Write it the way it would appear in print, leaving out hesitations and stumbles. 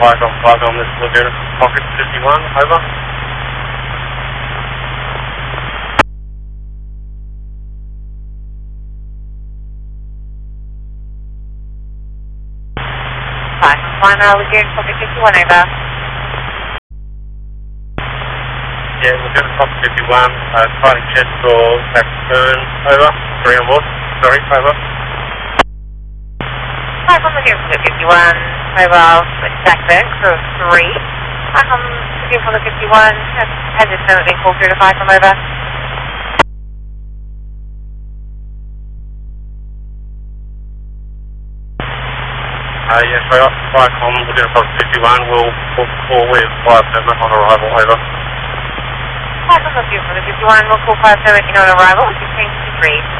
5 on this Lagoon Pocket 51, over. Lagoon Pocket 51, over. Yeah, Lagoon Pocket 51, fighting jet for Blackburn, over. 3 on board, sorry, over. 5 on Lagoon Pocket 51, over, back there, crew of 3. 5 on Lagoon Pocket 51, has this moment been called through to 5 from over? Yes, so Viacom, Lagoon Pocket 51, will call with 5 on arrival, over. 5 on Lagoon Pocket 51, we'll call 5 on arrival, 1653.